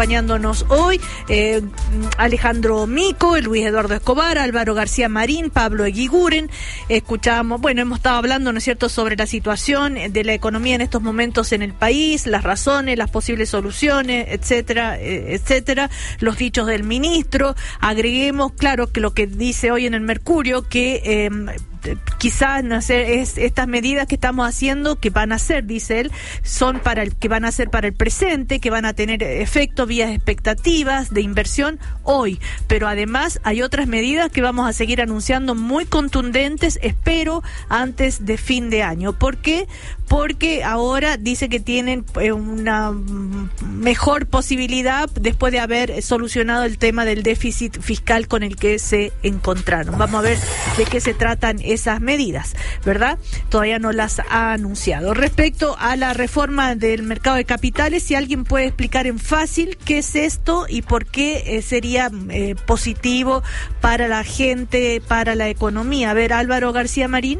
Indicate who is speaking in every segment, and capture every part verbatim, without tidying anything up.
Speaker 1: acompañándonos hoy, eh, Alejandro Mico, Luis Eduardo Escobar, Álvaro García Marín, Pablo Eguiguren. Escuchamos, bueno, hemos estado hablando, ¿no es cierto?, sobre la situación de la economía en estos momentos en el país, las razones, las posibles soluciones, etcétera, eh, etcétera, los dichos del ministro. Agreguemos, claro, que lo que dice hoy en el Mercurio, que eh, quizás no sé, es, estas medidas que estamos haciendo, que van a ser, dice él, son para el, que van a ser para el presente, que van a tener efecto vía expectativas de inversión hoy, pero además hay otras medidas que vamos a seguir anunciando muy contundentes, espero, antes de fin de año. ¿Por qué? Porque ahora dice que tienen una mejor posibilidad después de haber solucionado el tema del déficit fiscal con el que se encontraron. Vamos a ver de qué se tratan esas medidas, ¿verdad? Todavía no las ha anunciado. Respecto a la reforma del mercado de capitales, si alguien puede explicar en fácil qué es esto y por qué eh, sería eh, positivo para la gente, para la economía. A ver, Álvaro García Marín.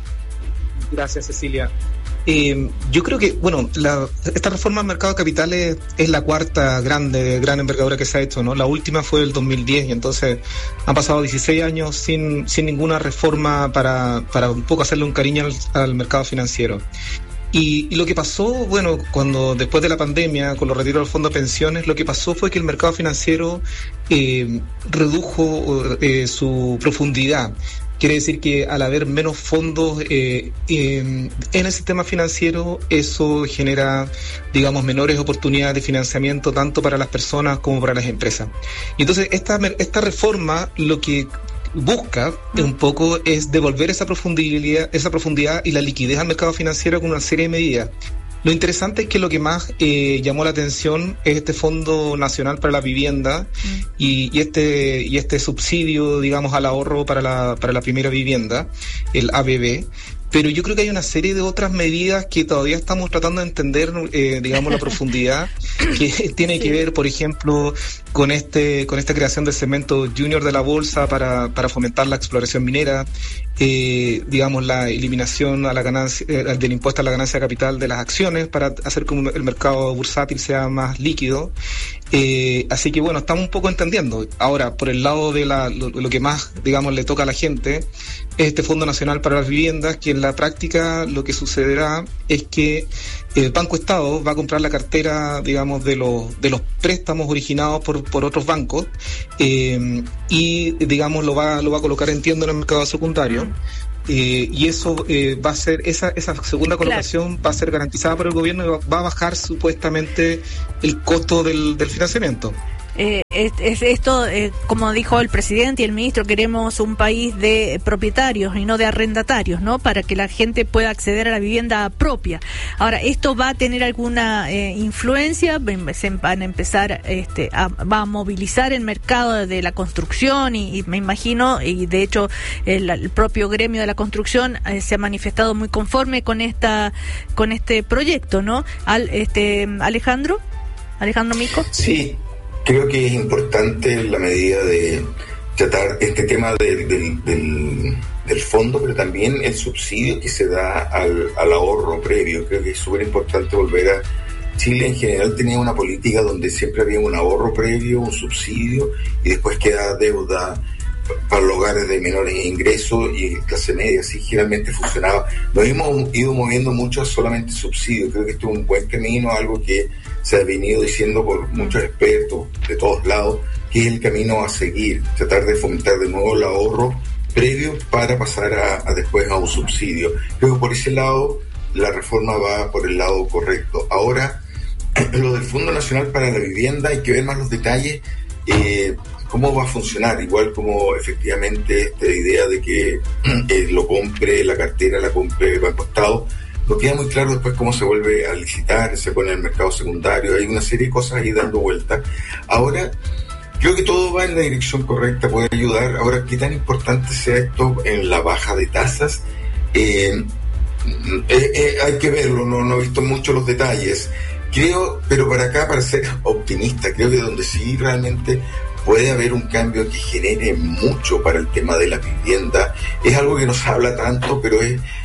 Speaker 2: Gracias, Cecilia. Eh, yo creo que, bueno, la, esta reforma del mercado de capitales es la cuarta grande, gran envergadura que se ha hecho, ¿no? La última fue el dos mil diez y entonces han pasado dieciséis años sin, sin ninguna reforma para, para un poco hacerle un cariño al, al mercado financiero. Y, y lo que pasó, bueno, cuando después de la pandemia, con los retiros del fondo de pensiones, lo que pasó fue que el mercado financiero eh, redujo eh, su profundidad. Quiere decir que al haber menos fondos eh, eh, en el sistema financiero, eso genera, digamos, menores oportunidades de financiamiento tanto para las personas como para las empresas. Y entonces esta, esta reforma lo que busca un poco es devolver esa profundidad, esa profundidad y la liquidez al mercado financiero con una serie de medidas. Lo interesante es que lo que más eh, llamó la atención es este Fondo Nacional para la Vivienda mm. y, y este y este subsidio, digamos, al ahorro para la para la primera vivienda, el A B B. Pero yo creo que hay una serie de otras medidas que todavía estamos tratando de entender, eh, digamos, la profundidad, que tiene que ver, por ejemplo, con este con esta creación del segmento junior de la bolsa para, para fomentar la exploración minera, eh, digamos, la eliminación a la ganancia, eh, del impuesto a la ganancia de capital de las acciones para hacer que el mercado bursátil sea más líquido. Eh, así que, bueno, estamos un poco entendiendo. Ahora, por el lado de la, lo, lo que más, digamos, le toca a la gente, es este Fondo Nacional para las Viviendas, que en la práctica lo que sucederá es que el Banco Estado va a comprar la cartera, digamos, de los de los préstamos originados por por otros bancos eh, y, digamos, lo va lo va a colocar, entiendo, en el mercado secundario. Eh, y eso eh, va a ser, esa esa segunda colocación claro. va a ser garantizada por el gobierno y va, va a bajar supuestamente el costo del, del financiamiento.
Speaker 1: Eh, es, es esto, eh, como dijo el presidente y el ministro, queremos un país de propietarios y no de arrendatarios, ¿no? Para que la gente pueda acceder a la vivienda propia. Ahora, ¿esto va a tener alguna eh, influencia? Se van a empezar, este, a, va a movilizar el mercado de la construcción y, y me imagino, y de hecho el, el propio gremio de la construcción eh, se ha manifestado muy conforme con esta, con este proyecto, ¿no? Al, este, Alejandro, Alejandro Mico.
Speaker 3: Sí. Creo que es importante la medida de tratar este tema de, de, del, del fondo, pero también el subsidio que se da al, al ahorro previo. Creo que es súper importante volver a... Chile en general tenía una política donde siempre había un ahorro previo, un subsidio, y después queda deuda para los hogares de menores ingresos y clase media. Así generalmente funcionaba. Nos hemos ido moviendo mucho a solamente subsidio. Creo que esto es un buen camino, algo que se ha venido diciendo por muchos expertos de todos lados, que es el camino a seguir, tratar de fomentar de nuevo el ahorro previo para pasar a, a después a un subsidio. Creo que por ese lado la reforma va por el lado correcto. Ahora, lo del Fondo Nacional para la Vivienda, hay que ver más los detalles, eh, cómo va a funcionar, igual como efectivamente esta idea de que eh, lo compre, la cartera la compre el Banco Estado. No queda muy claro después cómo se vuelve a licitar, se pone en el mercado secundario, hay una serie de cosas ahí dando vueltas. Ahora, creo que todo va en la dirección correcta, puede ayudar. Ahora, ¿qué tan importante sea esto en la baja de tasas? Eh, eh, eh, hay que verlo, no, no he visto mucho los detalles. Creo, pero para acá, para ser optimista, creo que donde sí realmente puede haber un cambio que genere mucho para el tema de la vivienda. Es algo que no se habla tanto, pero es,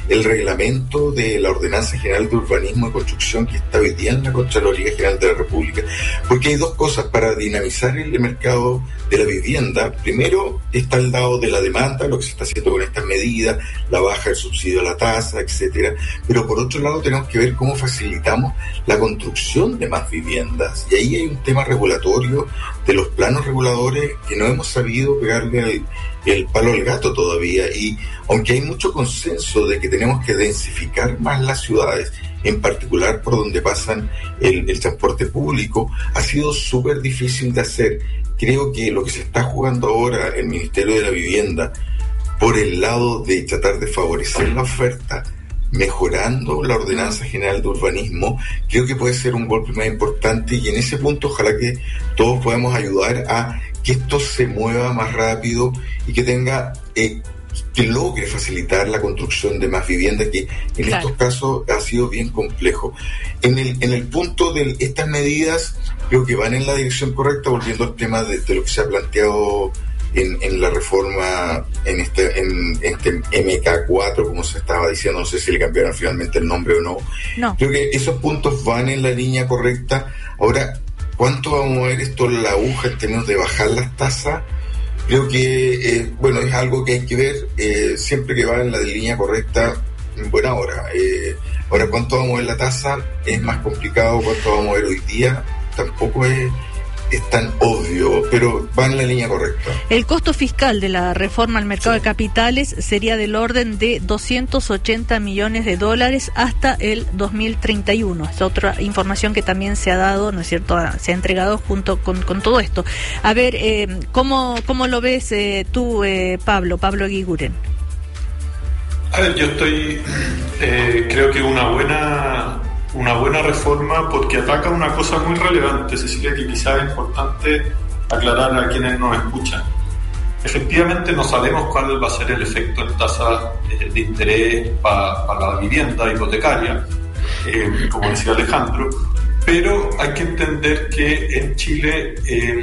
Speaker 3: el reglamento de la Ordenanza General de Urbanismo y Construcción que está hoy día en la Contraloría General de la República, porque hay dos cosas para dinamizar el mercado de la vivienda. Primero está el lado de la demanda, lo que se está haciendo con estas medidas, la baja del subsidio a la tasa, etcétera, pero por otro lado tenemos que ver cómo facilitamos la construcción de más viviendas, y ahí hay un tema regulatorio de los planos reguladores que no hemos sabido pegarle el, el palo al gato todavía. Y aunque hay mucho consenso de que tenemos que densificar más las ciudades, en particular por donde pasan el, el transporte público, ha sido súper difícil de hacer. Creo que lo que se está jugando ahora el Ministerio de la Vivienda por el lado de tratar de favorecer la oferta, mejorando la Ordenanza General de Urbanismo, creo que puede ser un golpe más importante, y en ese punto ojalá que todos podamos ayudar a que esto se mueva más rápido y que tenga eh, que logre facilitar la construcción de más viviendas, que en claro. estos casos ha sido bien complejo. En el, en el punto de estas medidas, creo que van en la dirección correcta, volviendo al tema de, de lo que se ha planteado En, en la reforma, en este en este M K cuatro, como se estaba diciendo, no sé si le cambiaron finalmente el nombre o no.
Speaker 1: no.
Speaker 3: Creo que esos puntos van en la línea correcta. Ahora, ¿cuánto va a mover esto la aguja en términos de bajar las tasas? Creo que, eh, bueno, es algo que hay que ver, eh, siempre que va en la línea correcta, en buena hora. Eh, ahora, ¿cuánto va a mover la tasa? Es más complicado. ¿Cuánto va a mover hoy día? Tampoco es... es tan obvio, pero va en la línea correcta.
Speaker 1: El costo fiscal de la reforma al mercado sí. de capitales sería del orden de doscientos ochenta millones de dólares hasta el dos mil treinta y uno. Es otra información que también se ha dado, ¿no es cierto?, se ha entregado junto con, con todo esto. A ver, eh, ¿cómo, cómo lo ves eh, tú, eh, Pablo, Pablo Eguiguren?
Speaker 4: A ver, yo estoy, eh, creo que una buena... una buena reforma, porque ataca una cosa muy relevante, Cecilia, que quizás es importante aclarar a quienes nos escuchan. Efectivamente no sabemos cuál va a ser el efecto en tasas de interés para pa la vivienda hipotecaria, eh, como decía Alejandro, pero hay que entender que en Chile eh,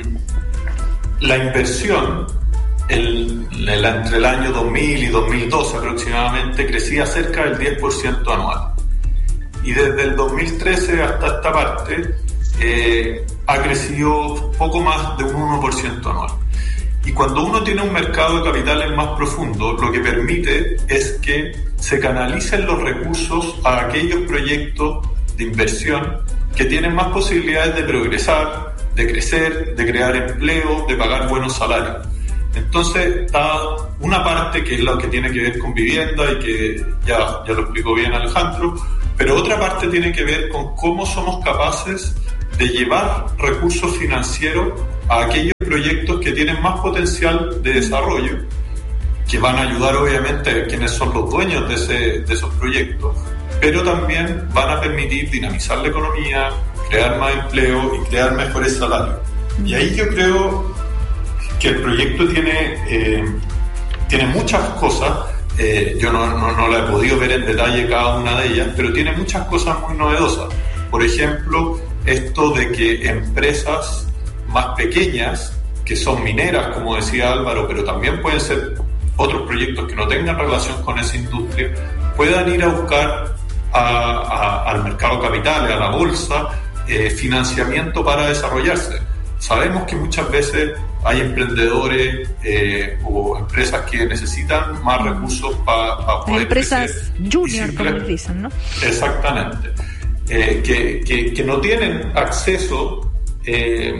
Speaker 4: la inversión el, el, entre el año dos mil y dos mil doce aproximadamente crecía cerca del diez por ciento anual. Y desde el dos mil trece hasta esta parte eh, ha crecido poco más de un uno por ciento anual. Y cuando uno tiene un mercado de capitales más profundo, lo que permite es que se canalicen los recursos a aquellos proyectos de inversión que tienen más posibilidades de progresar, de crecer, de crear empleo, de pagar buenos salarios. Entonces está una parte que es la que tiene que ver con vivienda y que ya, ya lo explicó bien Alejandro, pero otra parte tiene que ver con cómo somos capaces de llevar recursos financieros a aquellos proyectos que tienen más potencial de desarrollo, que van a ayudar obviamente a quienes son los dueños de, ese, de esos proyectos, pero también van a permitir dinamizar la economía, crear más empleo y crear mejores salarios. Y ahí yo creo que el proyecto tiene, eh, tiene muchas cosas. Eh, yo no, no, no la he podido ver en detalle cada una de ellas, pero tiene muchas cosas muy novedosas. Por ejemplo, esto de que empresas más pequeñas, que son mineras, como decía Álvaro, pero también pueden ser otros proyectos que no tengan relación con esa industria, puedan ir a buscar a, a, al mercado de capitales, a la bolsa, eh, financiamiento para desarrollarse. Sabemos que muchas veces hay emprendedores eh, o empresas que necesitan más recursos para pa poder
Speaker 1: empresas
Speaker 4: crecer.
Speaker 1: Junior, como les dicen, ¿no?
Speaker 4: Exactamente. Eh, que, que, que no tienen acceso eh,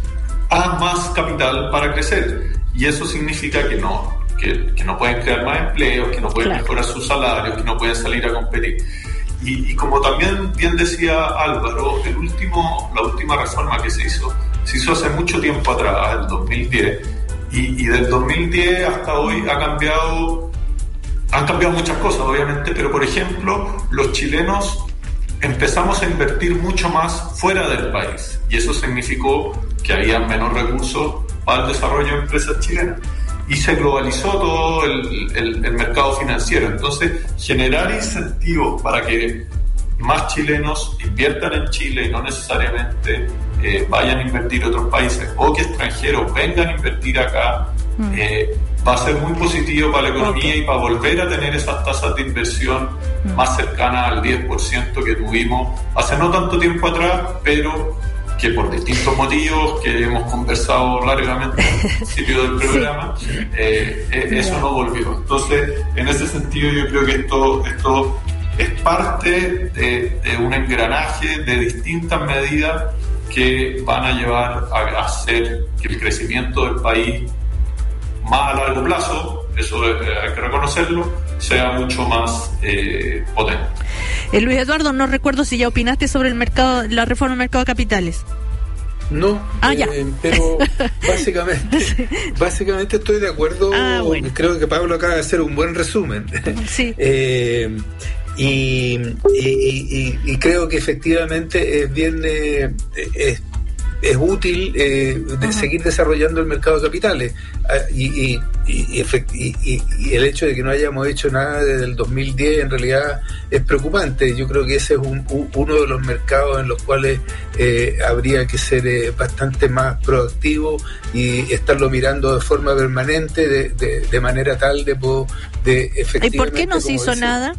Speaker 4: a más capital para crecer. Y eso significa que no, que, que no pueden crear más empleos, que no pueden claro. mejorar sus salarios, que no pueden salir a competir. Y, y como también bien decía Álvaro, el último, la última reforma que se hizo, se hizo hace mucho tiempo atrás, el dos mil diez, y, y del dos mil diez hasta hoy ha cambiado, han cambiado muchas cosas obviamente, pero por ejemplo, los chilenos empezamos a invertir mucho más fuera del país, y eso significó que había menos recursos para el desarrollo de empresas chilenas, y se globalizó todo el, el, el mercado financiero. Entonces, generar incentivos para que más chilenos inviertan en Chile y no necesariamente eh, vayan a invertir a otros países, o que extranjeros vengan a invertir acá, mm. eh, va a ser muy positivo para la economía
Speaker 1: okay.
Speaker 4: y para volver a tener esas tasas de inversión mm. más cercanas al diez por ciento que tuvimos hace no tanto tiempo atrás, pero que por distintos motivos que hemos conversado largamente al principio del programa, sí. eh, eh, eso no volvió. Entonces, en ese sentido yo creo que esto, esto es parte de, de un engranaje de distintas medidas que van a llevar a hacer que el crecimiento del país más a largo plazo, eso eh, hay que reconocerlo, sea mucho más eh, potente.
Speaker 1: Eh, Luis Eduardo, no recuerdo si ya opinaste sobre el mercado, la reforma del mercado de capitales.
Speaker 5: No,
Speaker 1: ah,
Speaker 5: eh, pero básicamente básicamente estoy de acuerdo.
Speaker 1: Ah, bueno.
Speaker 5: Creo que Pablo acaba de hacer un buen resumen.
Speaker 1: Sí.
Speaker 5: eh, y, y, y, y creo que efectivamente es bien eh, es, es útil eh, de uh-huh. seguir desarrollando el mercado de capitales y, y, y, y, y, y el hecho de que no hayamos hecho nada desde el dos mil diez en realidad es preocupante. Yo creo que ese es un, un, uno de los mercados en los cuales eh, habría que ser eh, bastante más proactivo y estarlo mirando de forma permanente, de, de, de manera tal de, de efectivamente...
Speaker 1: ¿Y por qué no se hizo
Speaker 5: decir, nada?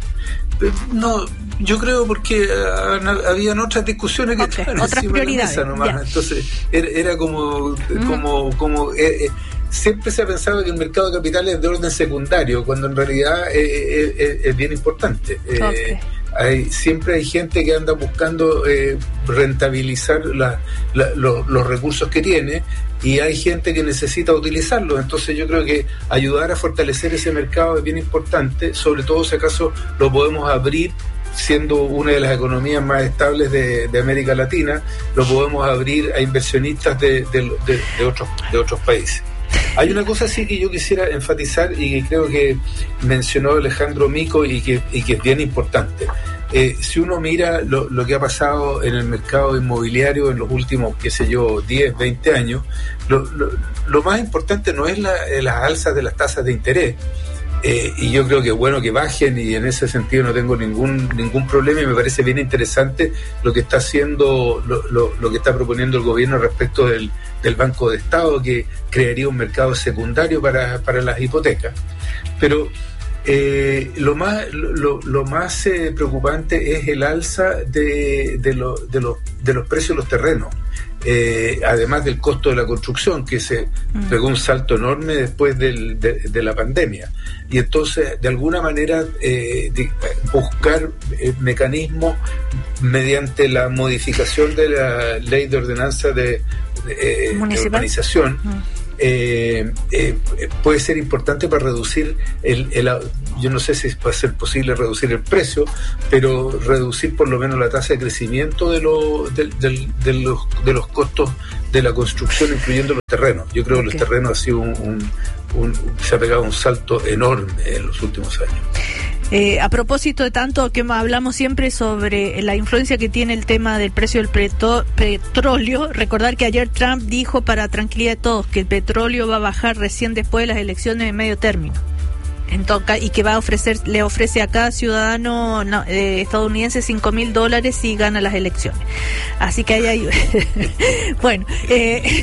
Speaker 5: No, yo creo porque uh, habían otras discusiones que
Speaker 1: okay,
Speaker 5: estaban
Speaker 1: otras prioridades.
Speaker 5: De la mesa nomás. Yeah. Entonces era, era como, mm. como, como eh, eh, siempre se ha pensado que el mercado de capitales es de orden secundario, cuando en realidad eh, eh, eh, es bien importante. Eh, okay. Hay, siempre hay gente que anda buscando eh, rentabilizar la, la, lo, los recursos que tiene, y hay gente que necesita utilizarlos. Entonces yo creo que ayudar a fortalecer ese mercado es bien importante, sobre todo si acaso lo podemos abrir, siendo una de las economías más estables de, de América Latina, lo podemos abrir a inversionistas de, de, de, de, otros, de otros países. Hay una cosa sí que yo quisiera enfatizar y que creo que mencionó Alejandro Mico y que, y que es bien importante. Eh, si uno mira lo, lo que ha pasado en el mercado inmobiliario en los últimos, qué sé yo, diez, veinte años, lo, lo, lo más importante no es la, las alzas de las tasas de interés. Eh, y yo creo que es bueno que bajen, y en ese sentido no tengo ningún ningún problema, y me parece bien interesante lo que está haciendo, lo, lo, lo que está proponiendo el gobierno respecto del, del Banco de Estado, que crearía un mercado secundario para, para las hipotecas. Pero eh, lo más lo, lo más eh, preocupante es el alza de, de, lo, de, los, de los precios de los terrenos. Eh, además del costo de la construcción, que se mm. pegó un salto enorme después del, de, de la pandemia, y entonces de alguna manera eh, de buscar eh, mecanismos mediante la modificación de la ley de ordenanza de, de, de urbanización. Mm. Eh, eh, puede ser importante para reducir el, el, yo no sé si va a ser posible reducir el precio, pero reducir por lo menos la tasa de crecimiento de, lo, de, de, de, los, de los costos de la construcción, incluyendo los terrenos. Yo creo okay. que los terrenos ha sido un, un, un, se ha pegado un salto enorme en los últimos años.
Speaker 1: Eh, a propósito de tanto que hablamos siempre sobre la influencia que tiene el tema del precio del preto- petróleo, recordar que ayer Trump dijo, para tranquilidad de todos, que el petróleo va a bajar recién después de las elecciones de medio término. Entonces, y que va a ofrecer, le ofrece a cada ciudadano no, eh, estadounidense cinco mil dólares si gana las elecciones. Así que ahí hay bueno, eh,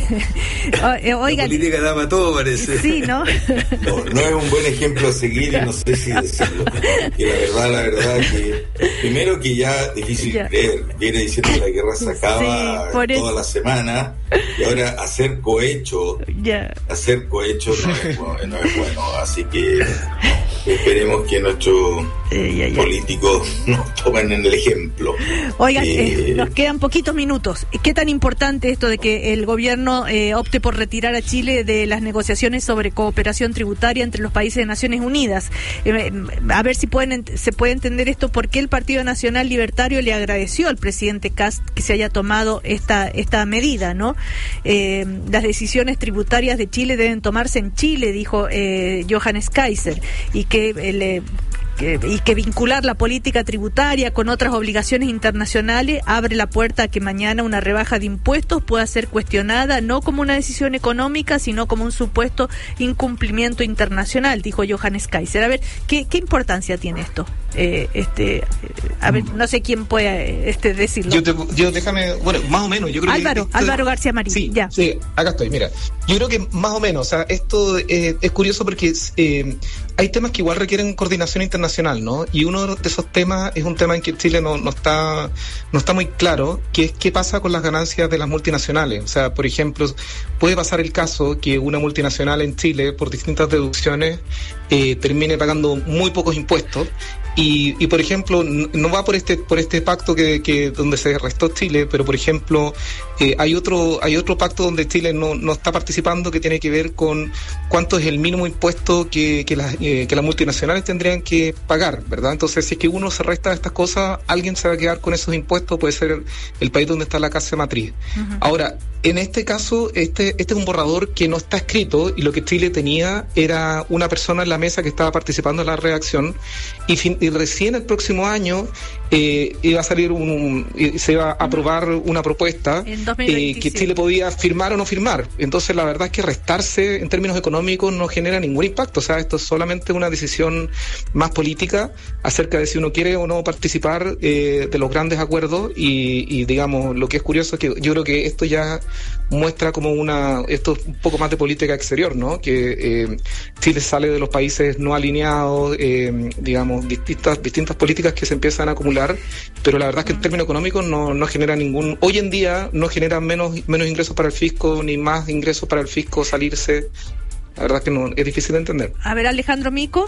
Speaker 1: oigan,
Speaker 5: la política da para todo, parece.
Speaker 1: Sí, ¿no?
Speaker 3: No, no es un buen ejemplo a seguir, y no sé si decirlo. Que la verdad, la verdad que primero que ya difícil ya. creer, viene diciendo que la guerra se acaba sí, toda eso. la semana, y ahora hacer cohecho, ya. hacer cohecho no es, no es bueno, así que esperemos que nuestros eh, ya, ya. políticos nos tomen en el ejemplo.
Speaker 1: Oigan, eh, eh, nos quedan poquitos minutos. ¿Qué tan importante esto de que el gobierno eh, opte por retirar a Chile de las negociaciones sobre cooperación tributaria entre los países de Naciones Unidas? Eh, a ver si pueden se puede entender esto, por qué el Partido Nacional Libertario le agradeció al presidente Kast que se haya tomado esta esta medida, ¿no? Eh, las decisiones tributarias de Chile deben tomarse en Chile, dijo eh, Johannes Kaiser, y que le Que, y que vincular la política tributaria con otras obligaciones internacionales abre la puerta a que mañana una rebaja de impuestos pueda ser cuestionada no como una decisión económica, sino como un supuesto incumplimiento internacional, dijo Johannes Kaiser. A ver, ¿qué, qué importancia tiene esto? Eh, este, a ver, no sé quién puede este, decirlo.
Speaker 2: Yo, te, yo déjame, bueno, más o menos, yo creo
Speaker 1: Álvaro,
Speaker 2: que... Esto,
Speaker 1: Álvaro García Marín,
Speaker 2: sí,
Speaker 1: ya.
Speaker 2: Sí, acá estoy, mira. Yo creo que más o menos, o sea, esto eh, es curioso porque eh, hay temas que igual requieren coordinación internacional, ¿no? Y uno de esos temas es un tema en que Chile no, no está no está muy claro, que es qué pasa con las ganancias de las multinacionales. O sea, por ejemplo, puede pasar el caso que una multinacional en Chile, por distintas deducciones, eh, termine pagando muy pocos impuestos. Y, y por ejemplo, no va por este por este pacto que, que donde se restó Chile, pero por ejemplo eh, hay otro hay otro pacto donde Chile no, no está participando, que tiene que ver con cuánto es el mínimo impuesto que, que, las, eh, que las multinacionales tendrían que pagar, ¿verdad? Entonces, si es que uno se resta de estas cosas, alguien se va a quedar con esos impuestos, puede ser el, el país donde está la casa matriz. Uh-huh. Ahora, en este caso, este este es un borrador que no está escrito, y lo que Chile tenía era una persona en la mesa que estaba participando en la redacción, y, fin, y recién el próximo año eh, iba a salir un, un se iba a aprobar una propuesta eh, que Chile podía firmar o no firmar. Entonces, la verdad es que restarse en términos económicos no genera ningún impacto. O sea, esto es solamente una decisión más política acerca de si uno quiere o no participar eh, de los grandes acuerdos, y, y digamos, lo que es curioso es que yo creo que esto ya muestra como una, esto es un poco más de política exterior, ¿no? Que eh, Chile sale de los países no alineados, eh, digamos, distintas, distintas políticas que se empiezan a acumular, pero la verdad es que en términos económicos no, no genera ningún, hoy en día no genera menos, menos ingresos para el fisco, ni más ingresos para el fisco salirse. La verdad es que no, es difícil de entender.
Speaker 1: A ver, Alejandro Mico.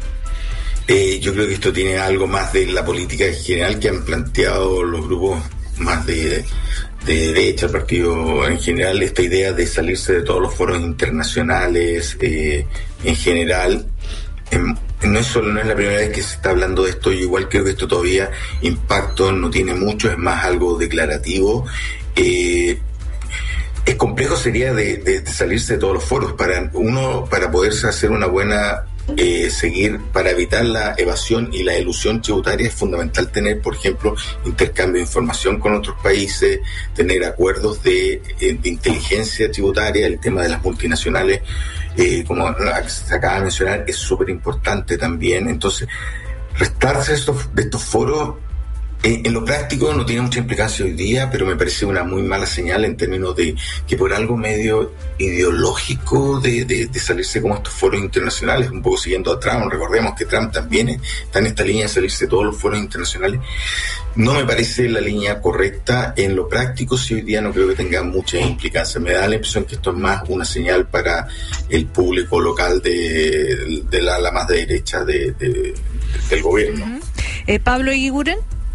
Speaker 3: Eh, yo creo que esto tiene algo más de la política en general que han planteado los grupos más de, de derecha, el partido en general, esta idea de salirse de todos los foros internacionales eh, en general. Eh, no es solo, no es la primera vez que se está hablando de esto. Yo igual creo que esto todavía impacto no tiene mucho, es más algo declarativo. Eh, es complejo sería de, de, de salirse de todos los foros para uno, para poderse hacer una buena Eh, seguir, para evitar la evasión y la elusión tributaria es fundamental tener, por ejemplo, intercambio de información con otros países, tener acuerdos de, de inteligencia tributaria. El tema de las multinacionales, eh, como se acaba de mencionar, es súper importante también. Entonces, restarse estos, de estos foros Eh, en lo práctico no tiene mucha implicancia hoy día, pero me parece una muy mala señal en términos de que por algo medio ideológico de, de, de salirse como estos foros internacionales, un poco siguiendo a Trump. Recordemos que Trump también está en esta línea de salirse de todos los foros internacionales. No me parece la línea correcta. En lo práctico, si hoy día no creo que tenga mucha implicancia. Me da la impresión que esto es más una señal para el público local de, de la ala más de derecha de, de, de, del gobierno.
Speaker 1: Uh-huh. eh, Pablo Eguiguren.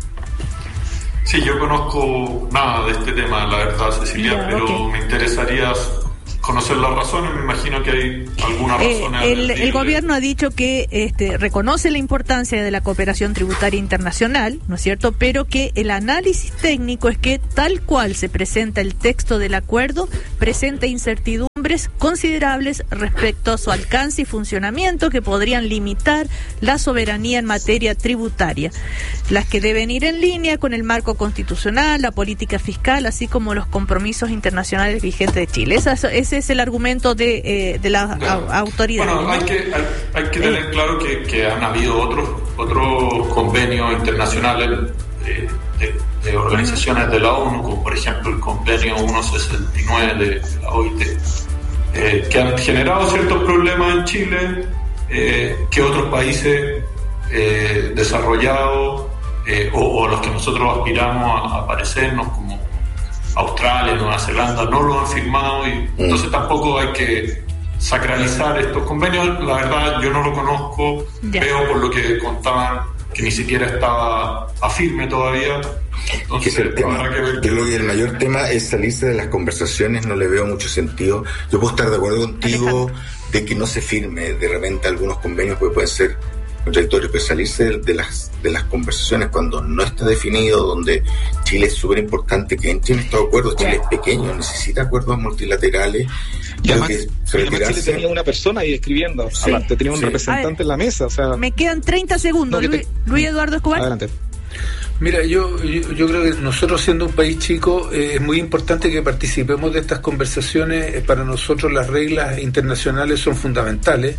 Speaker 4: Sí, yo conozco nada de este tema, la verdad, Cecilia, yeah, pero okay. Me interesaría conocer las razones. Me imagino que hay algunas razones.
Speaker 1: Eh, el, el gobierno ha dicho que este, reconoce la importancia de la cooperación tributaria internacional, ¿no es cierto? Pero que el análisis técnico es que tal cual se presenta el texto del acuerdo, presenta incertidumbres considerables respecto a su alcance y funcionamiento que podrían limitar la soberanía en materia tributaria, las que deben ir en línea con el marco constitucional, la política fiscal, así como los compromisos internacionales vigentes de Chile. Esa, ese es el argumento de, eh, de la
Speaker 4: claro.
Speaker 1: autoridad.
Speaker 4: Bueno, ¿no? hay, que, hay, hay que tener eh. claro que, que han habido otros otros convenios internacionales de, de, de organizaciones de la ONU, como por ejemplo el convenio ciento sesenta y nueve de la O I T, eh, que han generado ciertos problemas en Chile, eh, que otros países eh, desarrollados eh, o, o a los que nosotros aspiramos a, a parecernos, como Australia, Nueva Zelanda, no lo han firmado, y entonces tampoco hay que sacralizar estos convenios. La verdad, yo no lo conozco, ya. Veo por lo que contaban que ni siquiera estaba a firme todavía. Entonces,
Speaker 3: es el tema. Que ver... Yo creo que el mayor tema es salirse de las conversaciones. No le veo mucho sentido. Yo puedo estar de acuerdo contigo Alejandro. De que no se firme de repente algunos convenios, porque pueden ser contradictorios, pero salirse de, de las de las conversaciones cuando no está definido, donde Chile es súper importante que entre en estos acuerdos. Chile es pequeño, necesita acuerdos multilaterales.
Speaker 2: Y además, que además Chile tenía una persona ahí escribiendo, sí, aparte tenía un sí. representante ver, en la mesa. O sea,
Speaker 1: me quedan treinta segundos. No, Luis, te... Luis Eduardo Escobar.
Speaker 2: Adelante.
Speaker 5: Mira, yo, yo yo creo que nosotros, siendo un país chico, eh, es muy importante que participemos de estas conversaciones. Eh, para nosotros las reglas internacionales son fundamentales.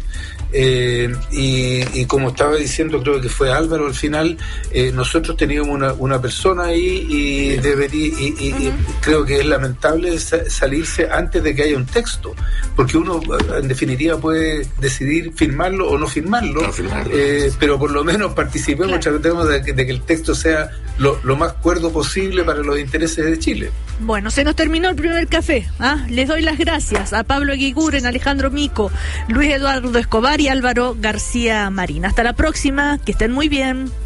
Speaker 5: Eh, y, y como estaba diciendo, creo que fue Álvaro al final, eh, nosotros teníamos una, una persona ahí y, debería, y, y, uh-huh. y creo que es lamentable sa- salirse antes de que haya un texto, porque uno en definitiva puede decidir firmarlo o no firmarlo, no firmarlo. Eh, pero por lo menos participemos, claro. tratemos de, de que el texto sea lo, lo más cuerdo posible para los intereses de Chile.
Speaker 1: Bueno, se nos terminó el primer café. ¿ah? Les doy las gracias a Pablo Eguiguren, Alejandro Mico, Luis Eduardo Escobar y Álvaro García Marín. Hasta la próxima, que estén muy bien.